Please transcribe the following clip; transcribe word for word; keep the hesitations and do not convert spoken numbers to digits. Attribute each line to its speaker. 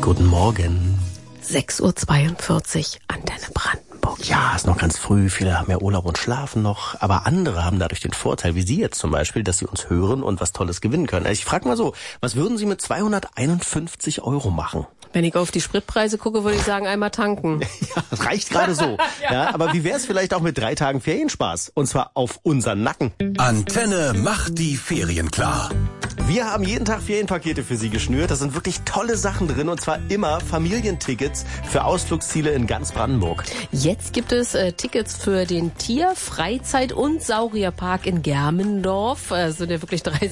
Speaker 1: Guten Morgen.
Speaker 2: sechs Uhr zweiundvierzig, Antenne Brandenburg.
Speaker 1: Ja, ist noch ganz früh. Viele haben ja Urlaub und schlafen noch. Aber andere haben dadurch den Vorteil, wie Sie jetzt zum Beispiel, dass Sie uns hören und was Tolles gewinnen können. Also ich frage mal so, was würden Sie mit zweihunderteinundfünfzig Euro machen?
Speaker 2: Wenn ich auf die Spritpreise gucke, würde ich sagen, einmal tanken.
Speaker 1: Ja, das reicht gerade so. ja. ja, aber wie wäre es vielleicht auch mit drei Tagen Ferienspaß? Und zwar auf unseren Nacken.
Speaker 3: Antenne macht die Ferien klar.
Speaker 1: Wir haben jeden Tag Ferienpakete für Sie geschnürt. Da sind wirklich tolle Sachen drin und zwar immer Familientickets für Ausflugsziele in ganz Brandenburg.
Speaker 2: Jetzt gibt es äh, Tickets für den Tier-, Freizeit- und Saurierpark in Germendorf. Äh, sind ja wirklich drei